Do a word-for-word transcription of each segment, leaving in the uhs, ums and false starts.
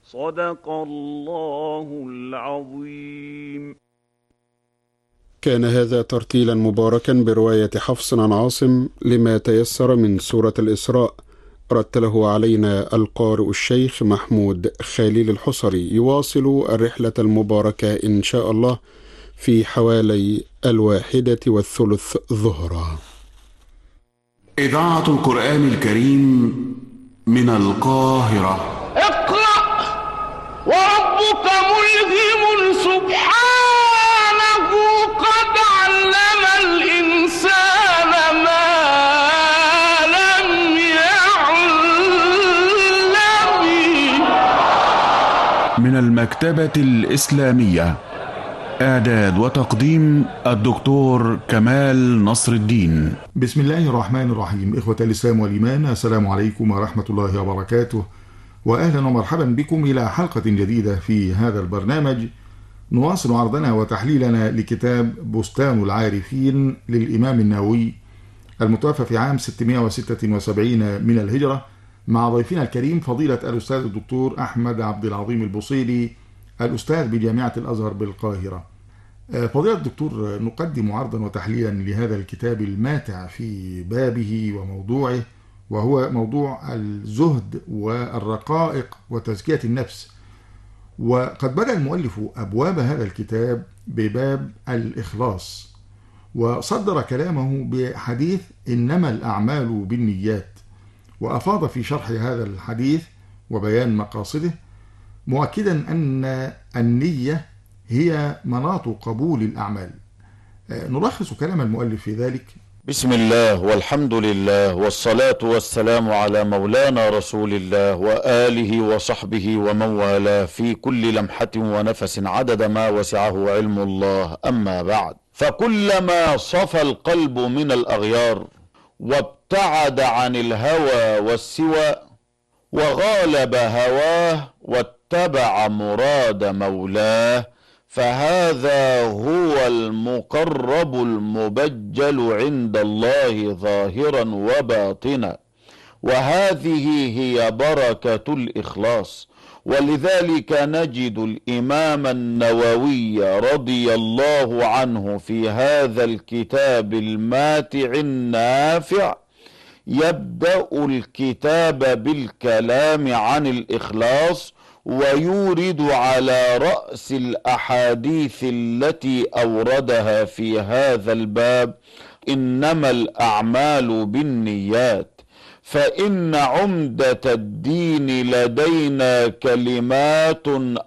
صدق الله العظيم. كان هذا ترتيلا مباركا برواية حفص عن عاصم لما تيسر من سورة الإسراء، رتله علينا القارئ الشيخ محمود خليل الحصري. يواصل الرحلة المباركة إن شاء الله في حوالي الواحدة والثلث ظهرا. إذاعة القرآن الكريم من القاهرة. اقرأ وربك ملهم سبحانه قد علم الإنسان ما لم يعلم. من المكتبة الإسلامية، إعداد وتقديم الدكتور كمال نصر الدين. بسم الله الرحمن الرحيم. إخوة الإسلام والإيمان، السلام عليكم ورحمة الله وبركاته، وأهلا ومرحبا بكم إلى حلقة جديدة في هذا البرنامج. نواصل عرضنا وتحليلنا لكتاب بستان العارفين للإمام النووي المتوفى في عام ستمائة وستة وسبعين من الهجرة، مع ضيفنا الكريم فضيلة الأستاذ الدكتور أحمد عبد العظيم البوصيلي، الأستاذ بجامعة الأزهر بالقاهرة. فضيلة الدكتور، نقدم عرضا وتحليلا لهذا الكتاب الماتع في بابه وموضوعه، وهو موضوع الزهد والرقائق وتزكية النفس. وقد بدأ المؤلف أبواب هذا الكتاب بباب الإخلاص، وصدر كلامه بحديث إنما الأعمال بالنيات، وأفاض في شرح هذا الحديث وبيان مقاصده، مؤكدا أن النية هي مناط قبول الأعمال. نلخص كلام المؤلف في ذلك. بسم الله والحمد لله والصلاة والسلام على مولانا رسول الله وآله وصحبه ومن والاه في كل لمحة ونفس عدد ما وسعه علم الله. أما بعد، فكلما صفى القلب من الأغيار وابتعد عن الهوى والسوى وغالب هواه واتبع مراد مولاه، فهذا هو المقرب المبجل عند الله ظاهرا وباطنا، وهذه هي بركة الإخلاص. ولذلك نجد الإمام النووي رضي الله عنه في هذا الكتاب الماتع النافع يبدأ الكتاب بالكلام عن الإخلاص، ويورد على رأس الأحاديث التي أوردها في هذا الباب إنما الأعمال بالنيات. فإن عمدة الدين لدينا كلمات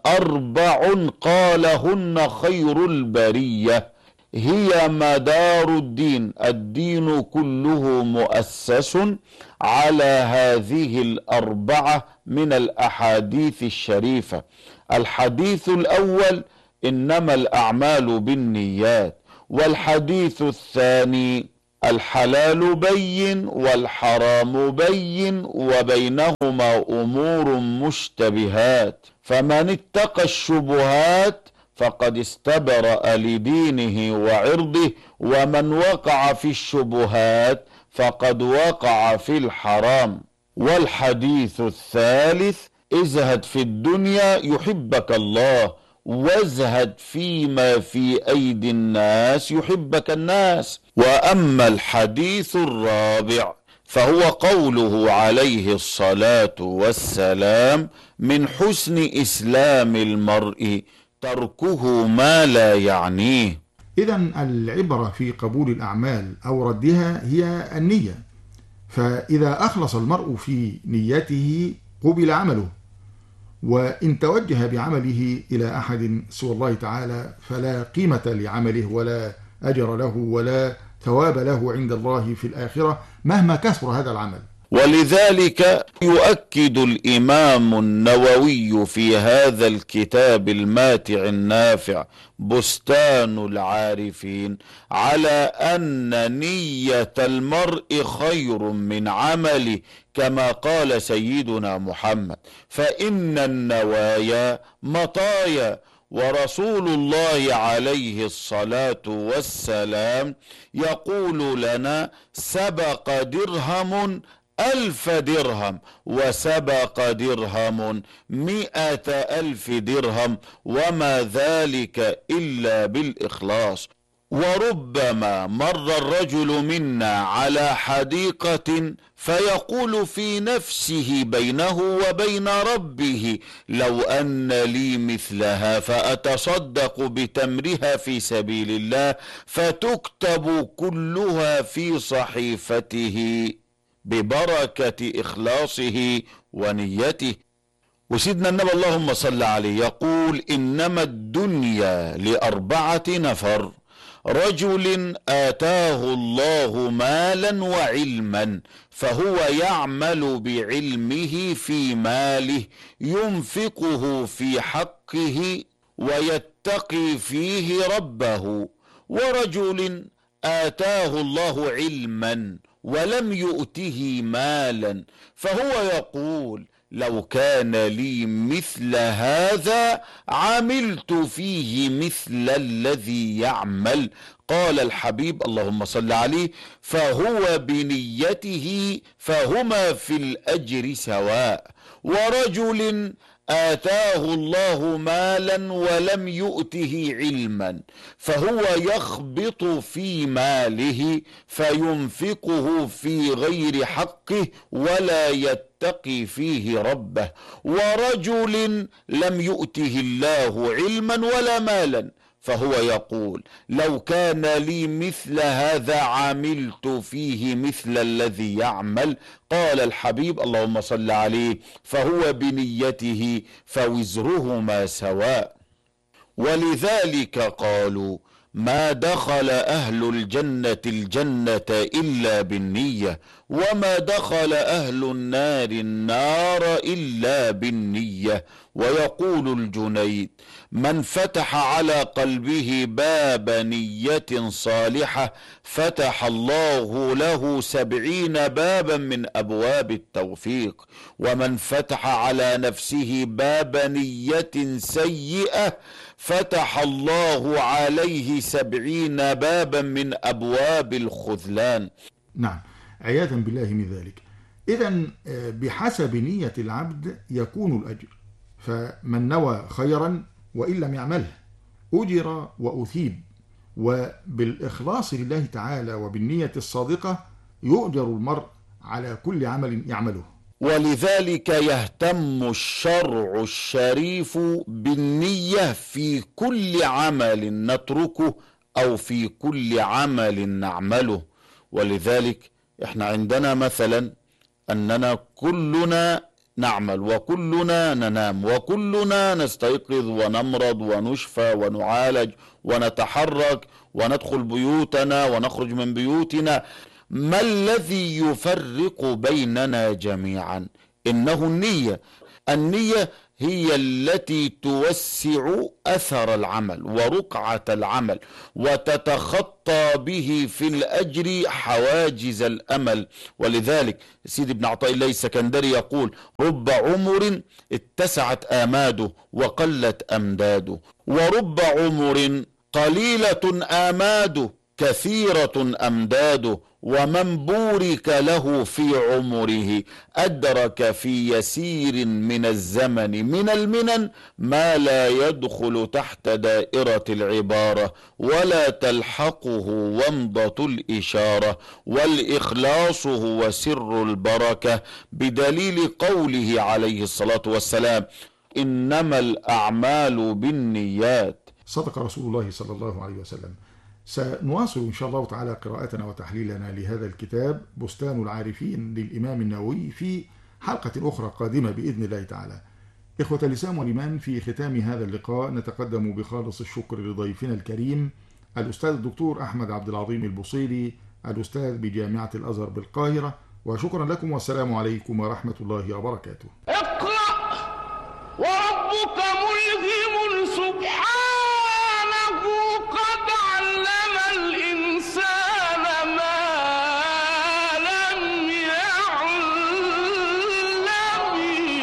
أربع قالهن خير البرية هي مدار الدين. الدين كله مؤسس على هذه الأربعة من الأحاديث الشريفة. الحديث الأول إنما الأعمال بالنيات، والحديث الثاني الحلال بين والحرام بين وبينهما أمور مشتبهات، فمن اتقى الشبهات فقد استبرأ لدينه وعرضه، ومن وقع في الشبهات فقد وقع في الحرام. والحديث الثالث ازهد في الدنيا يحبك الله، وازهد فيما في أيدي الناس يحبك الناس. وأما الحديث الرابع فهو قوله عليه الصلاة والسلام من حسن إسلام المرء تركه ما لا يعنيه. إذن العبرة في قبول الأعمال أو ردها هي النية، فإذا أخلص المرء في نيته قبل عمله، وإن توجه بعمله إلى أحد سوى الله تعالى فلا قيمة لعمله ولا أجر له ولا ثواب له عند الله في الآخرة مهما كثر هذا العمل. ولذلك يؤكد الإمام النووي في هذا الكتاب الماتع النافع بستان العارفين على أن نية المرء خير من عمله، كما قال سيدنا محمد فإن النوايا مطايا. ورسول الله عليه الصلاة والسلام يقول لنا سبق درهم ألف درهم وسبق درهم مئة ألف درهم، وما ذلك إلا بالإخلاص. وربما مر الرجل منا على حديقة فيقول في نفسه بينه وبين ربه: لو أن لي مثلها فأتصدق بتمرها في سبيل الله فتكتب كلها في صحيفته ببركة إخلاصه ونيته. وسيدنا النبي اللهم صل عليه يقول: إنما الدنيا لأربعة نفر: رجل آتاه الله مالا وعلما فهو يعمل بعلمه في ماله ينفقه في حقه ويتقي فيه ربه، ورجل آتاه الله علما ولم يؤته مالا فهو يقول: لو كان لي مثل هذا عملت فيه مثل الذي يعمل. قال الحبيب اللهم صل عليه: فهو بنيته فهما في الأجر سواء. ورجل آتاه الله مالا ولم يؤته علما فهو يخبط في ماله فينفقه في غير حقه ولا يتقي فيه ربه. ورجل لم يؤته الله علما ولا مالا فهو يقول: لو كان لي مثل هذا عملت فيه مثل الذي يعمل. قال الحبيب اللهم صل عليه: فهو بنيته فوزرهما سواء. ولذلك قالوا: ما دخل أهل الجنة الجنة إلا بالنية، وما دخل أهل النار النار إلا بالنية. ويقول الجنيد: من فتح على قلبه باب نية صالحة فتح الله له سبعين بابا من أبواب التوفيق، ومن فتح على نفسه باب نية سيئة فتح الله عليه سبعين بابا من أبواب الخذلان. نعم، عياذا بالله من ذلك. إذن بحسب نية العبد يكون الأجر، فمن نوى خيرا وإن لم يعمله أجر وأثيب، وبالإخلاص لله تعالى وبالنية الصادقة يؤجر المرء على كل عمل يعمله. ولذلك يهتم الشرع الشريف بالنية في كل عمل نتركه أو في كل عمل نعمله. ولذلك احنا عندنا مثلا أننا كلنا نعمل وكلنا ننام وكلنا نستيقظ ونمرض ونشفى ونعالج ونتحرك وندخل بيوتنا ونخرج من بيوتنا. ما الذي يفرق بيننا جميعا؟ إنه النية. النية هي التي توسع أثر العمل ورقعة العمل وتتخطى به في الأجر حواجز الأمل. ولذلك سيدي ابن عطاء الله السكندري يقول: رب عمر اتسعت آماده وقلت أمداده، ورب عمر قليلة آماده كثيرة أمداده، ومن بورك له في عمره أدرك في يسير من الزمن من المنن ما لا يدخل تحت دائرة العبارة ولا تلحقه ومضة الإشارة. والإخلاص هو سر البركة، بدليل قوله عليه الصلاة والسلام: إنما الأعمال بالنيات. صدق رسول الله صلى الله عليه وسلم. سنواصل إن شاء الله تعالى قراءتنا وتحليلنا لهذا الكتاب بستان العارفين للإمام النووي في حلقة أخرى قادمة بإذن الله تعالى. إخوة الإسلام والإيمان، في ختام هذا اللقاء نتقدم بخالص الشكر لضيفنا الكريم الأستاذ الدكتور أحمد عبد العظيم البوصيري، الأستاذ بجامعة الأزهر بالقاهرة، وشكرا لكم والسلام عليكم ورحمة الله وبركاته. اقرأ وربك ملهم سبحانه قد علم الإنسان ما لم يعلم.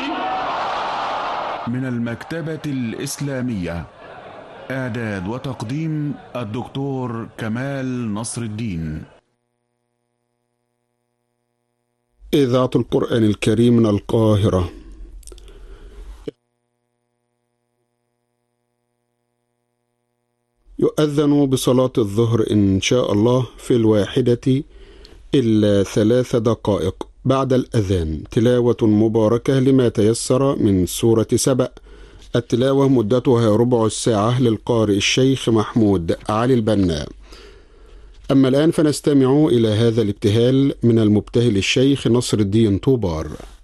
من المكتبة الإسلامية، إعداد وتقديم الدكتور كمال نصر الدين. إذاعة القرآن الكريم من القاهرة. يؤذن بصلاة الظهر إن شاء الله في الواحدة إلا ثلاث دقائق بعد الأذان تلاوة مباركة لما تيسر من سورة سبأ. التلاوة مدتها ربع الساعة للقارئ الشيخ محمود علي البنا. أما الآن فنستمع إلى هذا الابتهال من المبتهل الشيخ نصر الدين طوبار.